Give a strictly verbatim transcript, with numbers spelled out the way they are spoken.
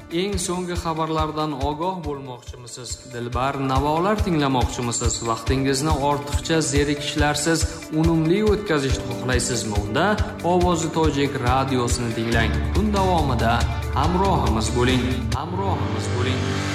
Eng so'nggi xabarlardan ogoh bo'lmoqchimisiz? Dilbar navolar tinglamoqchimisiz? Vaqtingizni ortiqcha zerikishlarsiz unumli o'tkazishni xohlaysizmi? Unda Ovozi Tojik radiosini tinglang. Kun davomida hamrohimiz bo'ling. Hamrohimiz bo'ling.